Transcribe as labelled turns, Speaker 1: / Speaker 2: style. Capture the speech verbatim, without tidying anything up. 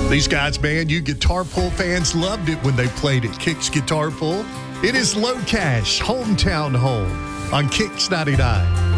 Speaker 1: These guys, man, you Guitar Pull fans loved it when they played at Kicks Guitar Pull. It is Low Cash, Hometown Home on Kicks ninety-nine.